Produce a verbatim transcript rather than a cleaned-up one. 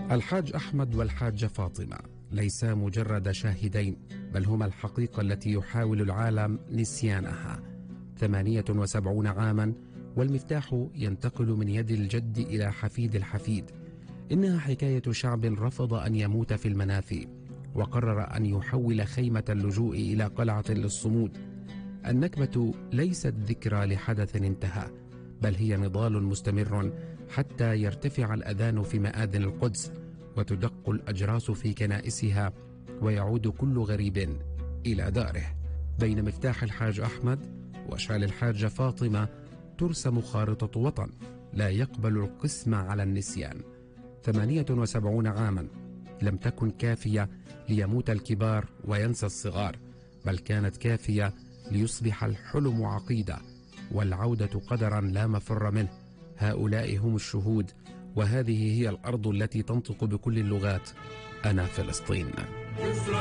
الحاج أحمد والحاجة فاطمة ليسا مجرد شاهدين، بل هما الحقيقة التي يحاول العالم نسيانها. ثمانية وسبعون عاما والمفتاح ينتقل من يد الجد إلى حفيد الحفيد. إنها حكاية شعب رفض أن يموت في المناثي، وقرر أن يحول خيمة اللجوء إلى قلعة للصمود. النكبة ليست ذكرى لحدث انتهى، بل هي نضال مستمر حتى يرتفع الأذان في مآذن القدس وتدق الأجراس في كنائسها ويعود كل غريب إلى داره. بين مفتاح الحاج أحمد وشال الحاجة فاطمة ترسم خارطة وطن لا يقبل القسم على النسيان. ثمانية وسبعون عاما لم تكن كافية ليموت الكبار وينسى الصغار، بل كانت كافية ليصبح الحلم عقيدة والعودة قدرا لا مفر منه. هؤلاء هم الشهود، وهذه هي الأرض التي تنطق بكل اللغات: أنا فلسطين.